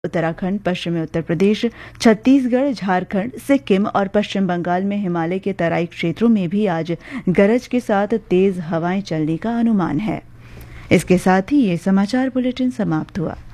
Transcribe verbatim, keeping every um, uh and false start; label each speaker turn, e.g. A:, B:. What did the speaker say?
A: उत्तराखंड, पश्चिमी उत्तर प्रदेश, छत्तीसगढ़, झारखंड, सिक्किम और पश्चिम बंगाल में हिमालय के तराई क्षेत्रों में भी आज गरज के साथ तेज हवाएं चलने का अनुमान है। इसके साथ ही ये समाचार बुलेटिन समाप्त हुआ।